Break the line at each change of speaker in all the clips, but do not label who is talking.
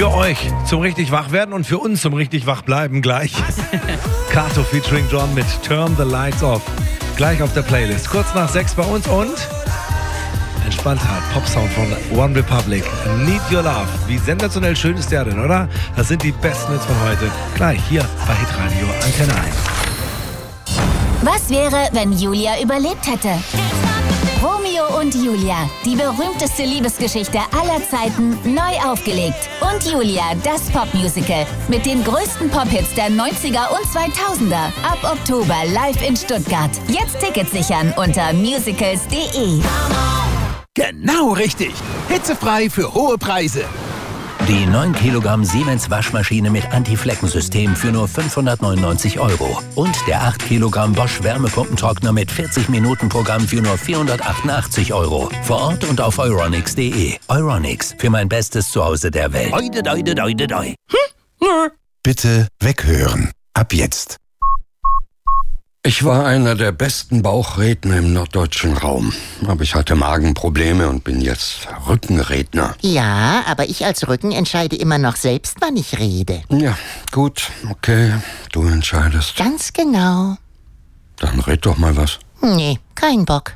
Für euch zum richtig wach werden und für uns zum richtig wach bleiben gleich. Kato featuring John mit Turn the Lights Off. Gleich auf der Playlist. Kurz nach 6 bei uns und entspannter Popsound von One Republic. Need Your Love. Wie sensationell schön ist der denn, oder? Das sind die besten Hits von heute. Gleich hier bei Hitradio Antenne 1.
Was wäre, wenn Julia überlebt hätte? Romeo und Julia, die berühmteste Liebesgeschichte aller Zeiten, neu aufgelegt. Und Julia, das Popmusical mit den größten Pop-Hits der 90er und 2000er. Ab Oktober live in Stuttgart. Jetzt Tickets sichern unter musicals.de.
Genau richtig. Hitzefrei für hohe Preise.
Die 9 Kilogramm Siemens Waschmaschine mit Anti-Fleckensystem für nur 599 €. Und der 8 Kilogramm Bosch Wärmepumpentrockner mit 40-Minuten-Programm für nur 488 €. Vor Ort und auf euronics.de. Euronics, für mein bestes Zuhause der Welt. Oide, doide, doide, doi.
Bitte weghören. Ab jetzt.
Ich war einer der besten Bauchredner im norddeutschen Raum. Aber ich hatte Magenprobleme und bin jetzt Rückenredner.
Ja, aber ich als Rücken entscheide immer noch selbst, wann ich rede.
Ja, gut, okay, du entscheidest.
Ganz genau.
Dann red doch mal was.
Nee, kein Bock.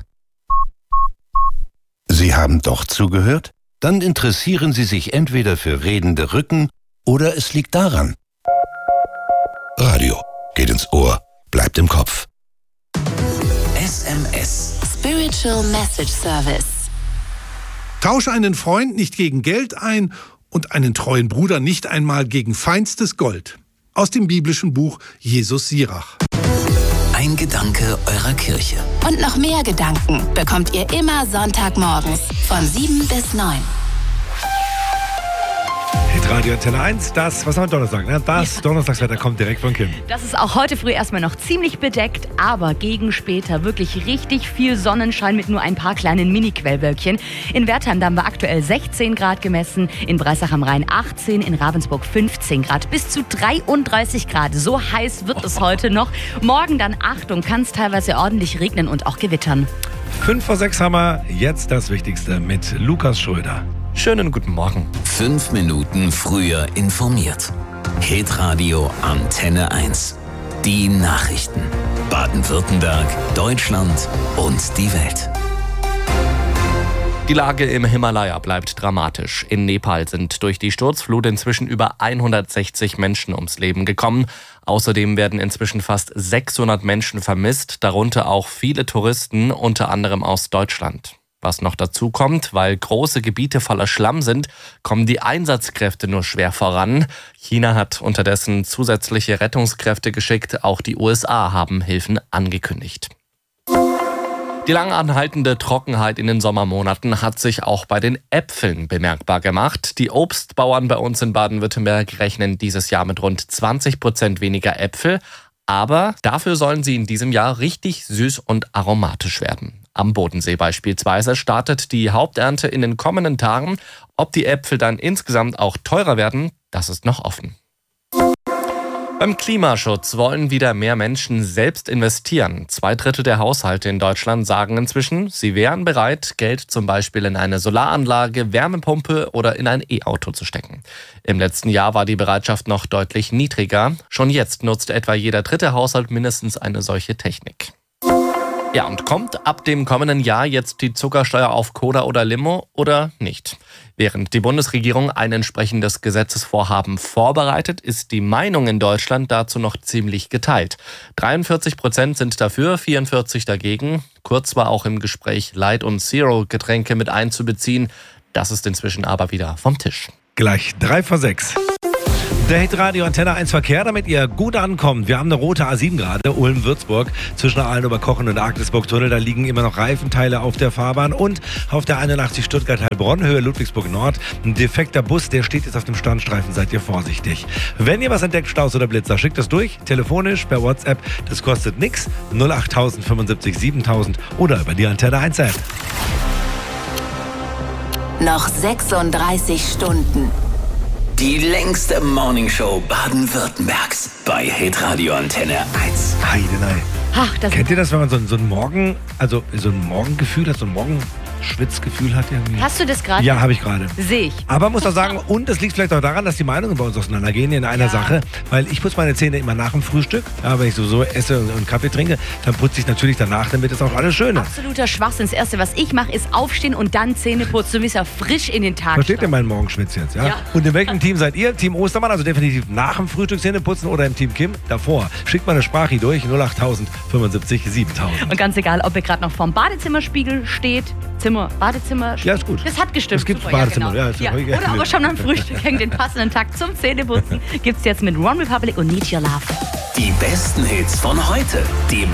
Sie haben doch zugehört? Dann interessieren Sie sich entweder für redende Rücken oder es liegt daran. Radio geht ins Ohr, bleibt im Kopf.
SMS.
Spiritual Message Service.
Tausche einen Freund nicht gegen Geld ein und einen treuen Bruder nicht einmal gegen feinstes Gold. Aus dem biblischen Buch Jesus Sirach.
Ein Gedanke eurer Kirche.
Und noch mehr Gedanken bekommt ihr immer Sonntagmorgens von 7 bis 9.
Hitradio Antenne 1, das, was haben wir Donnerstag? Ne? Das Donnerstagswetter kommt direkt von Kim.
Das ist auch heute früh erstmal noch ziemlich bedeckt, aber gegen später wirklich richtig viel Sonnenschein mit nur ein paar kleinen Mini-Quellwölkchen. In Wertheim, da haben wir aktuell 16 Grad gemessen, in Breisach am Rhein 18, in Ravensburg 15 Grad, bis zu 33 Grad. So heiß wird es heute noch. Morgen dann, Achtung, kann es teilweise ordentlich regnen und auch gewittern.
5 vor 6 haben wir jetzt das Wichtigste mit Lukas Schröder.
Schönen guten Morgen.
5 Minuten früher informiert. Hitradio Antenne 1. Die Nachrichten. Baden-Württemberg, Deutschland und die Welt.
Die Lage im Himalaya bleibt dramatisch. In Nepal sind durch die Sturzflut inzwischen über 160 Menschen ums Leben gekommen. Außerdem werden inzwischen fast 600 Menschen vermisst, darunter auch viele Touristen, unter anderem aus Deutschland. Was noch dazu kommt, weil große Gebiete voller Schlamm sind, kommen die Einsatzkräfte nur schwer voran. China hat unterdessen zusätzliche Rettungskräfte geschickt. Auch die USA haben Hilfen angekündigt. Die lang anhaltende Trockenheit in den Sommermonaten hat sich auch bei den Äpfeln bemerkbar gemacht. Die Obstbauern bei uns in Baden-Württemberg rechnen dieses Jahr mit rund 20% weniger Äpfel. Aber dafür sollen sie in diesem Jahr richtig süß und aromatisch werden. Am Bodensee beispielsweise startet die Haupternte in den kommenden Tagen. Ob die Äpfel dann insgesamt auch teurer werden, das ist noch offen. Beim Klimaschutz wollen wieder mehr Menschen selbst investieren. 2/3 der Haushalte in Deutschland sagen inzwischen, sie wären bereit, Geld zum Beispiel in eine Solaranlage, Wärmepumpe oder in ein E-Auto zu stecken. Im letzten Jahr war die Bereitschaft noch deutlich niedriger. Schon jetzt nutzt etwa jeder 3. Haushalt mindestens eine solche Technik. Ja, und kommt ab dem kommenden Jahr jetzt die Zuckersteuer auf Cola oder Limo oder nicht? Während die Bundesregierung ein entsprechendes Gesetzesvorhaben vorbereitet, ist die Meinung in Deutschland dazu noch ziemlich geteilt. 43% sind dafür, 44% dagegen. Kurz war auch im Gespräch Light- und Zero-Getränke mit einzubeziehen. Das ist inzwischen aber wieder vom Tisch.
Gleich 3 vor 6. Der Hitradio Antenne 1 Verkehr, damit ihr gut ankommt. Wir haben eine rote A7 gerade, Ulm-Würzburg, zwischen Aalen-Oberkochen und Agnesburg-Tunnel. Da liegen immer noch Reifenteile auf der Fahrbahn und auf der 81 Stuttgart-Heilbronn, Höhe Ludwigsburg-Nord. Ein defekter Bus, der steht jetzt auf dem Standstreifen, seid ihr vorsichtig. Wenn ihr was entdeckt, Staus oder Blitzer, schickt das durch, telefonisch, per WhatsApp. Das kostet nix, 08000 75 7000 oder über die Antenne 1 App.
Noch 36 Stunden.
Die längste Morningshow Baden-Württembergs bei Hitradio Antenne 1.
Heidenei. Kennt ihr das, wenn man so ein Morgengefühl hat, so ein Schwitzgefühl hat irgendwie.
Hast du das gerade?
Ja, habe ich gerade.
Sehe ich.
Aber muss auch sagen, und es liegt vielleicht auch daran, dass die Meinungen bei uns auseinandergehen in einer Sache, weil ich putze meine Zähne immer nach dem Frühstück. Ja, wenn ich so esse und Kaffee trinke, dann putze ich natürlich danach, damit es auch alles schön ist.
Absoluter Schwachsinn. Das Erste, was ich mache, ist aufstehen und dann Zähne putzen. Du bist ja frisch in den Tag.
Versteht ihr meinen Morgenschwitz jetzt? Ja? Und in welchem Team seid ihr? Team Ostermann, also definitiv nach dem Frühstück Zähne putzen, oder im Team Kim davor? Schickt mal eine Sprache durch, 08000 75 7000.
Und ganz egal, ob ihr gerade noch vorm Badezimmerspiegel steht, Badezimmer.
Ja, ist gut.
Das hat gestimmt.
Es gibt
super,
Badezimmer.
Ja, genau. Oder aber schon am Frühstück hängt den passenden Tag zum Zähneputzen. Gibt's jetzt mit One Republic und Need Your Love.
Die besten Hits von heute. Die